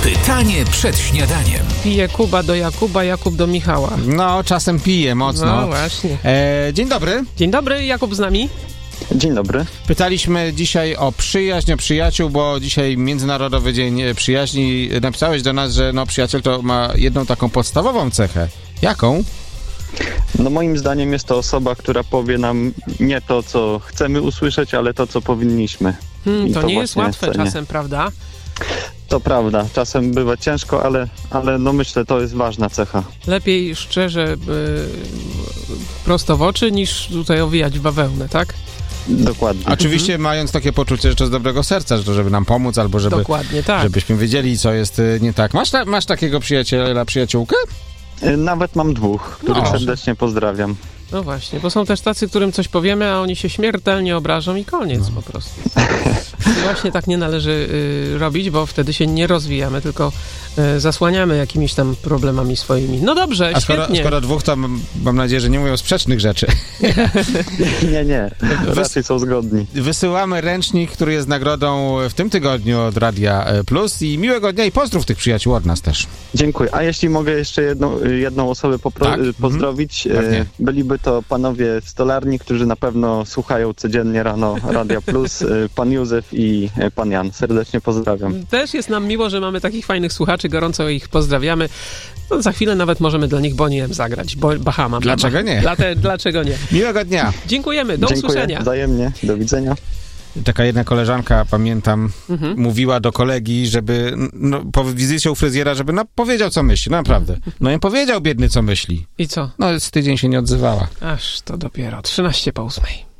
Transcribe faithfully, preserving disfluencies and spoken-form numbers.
Pytanie przed śniadaniem. Pije Kuba do Jakuba, Jakub do Michała. No, czasem pije mocno. No właśnie. E, dzień dobry. Dzień dobry, Jakub z nami. Dzień dobry. Pytaliśmy dzisiaj o przyjaźń, o przyjaciół, bo dzisiaj Międzynarodowy Dzień Przyjaźni. Napisałeś do nas, że no, przyjaciel to ma jedną taką podstawową cechę. Jaką? No moim zdaniem jest to osoba, która powie nam nie to, co chcemy usłyszeć, ale to, co powinniśmy. Hmm, to, to nie jest łatwe cenię. czasem, prawda? To prawda, czasem bywa ciężko, ale, ale no myślę, to jest ważna cecha. Lepiej szczerze, yy, prosto w oczy, niż tutaj owijać w bawełnę, tak? Dokładnie. Oczywiście mhm. mając takie poczucie, że to z dobrego serca, że to żeby nam pomóc, albo żeby, Dokładnie, tak. żebyśmy wiedzieli, co jest y, nie tak. Masz, ta, masz takiego przyjaciela, przyjaciółkę? Nawet mam dwóch, których No. serdecznie pozdrawiam. No właśnie, bo są też tacy, którym coś powiemy, a oni się śmiertelnie obrażą i koniec No. po prostu. I właśnie tak nie należy y, robić, bo wtedy się nie rozwijamy, tylko y, zasłaniamy jakimiś tam problemami swoimi. No dobrze, A skoro, świetnie. skoro dwóch, to mam, mam nadzieję, że nie mówią sprzecznych rzeczy. Nie, nie, raczej są zgodni. Wysyłamy ręcznik, który jest nagrodą w tym tygodniu od Radia Plus i miłego dnia i pozdrów tych przyjaciół od nas też. Dziękuję. A jeśli mogę jeszcze jedną, jedną osobę popro- Tak? pozdrowić, Mhm. e, byliby to panowie stolarni, którzy na pewno słuchają codziennie rano Radia Plus, e, pan Józef i e, pan Jan. Serdecznie pozdrawiam. Też jest nam miło, że mamy takich fajnych słuchaczy, gorąco ich pozdrawiamy. No, za chwilę nawet możemy dla nich Bonnie M zagrać, bo Bahama. Dlaczego nie? Dlate, dlaczego nie? Miłego dnia. Dziękujemy, do Dziękuję usłyszenia. wzajemnie. Do widzenia. Taka jedna koleżanka, pamiętam, Mhm. mówiła do kolegi, żeby no, po wizycie u fryzjera, żeby no, powiedział, co myśli. No naprawdę. No i powiedział biedny, co myśli. I co? No z tydzień się nie odzywała. Aż to dopiero trzynaście po ósmej.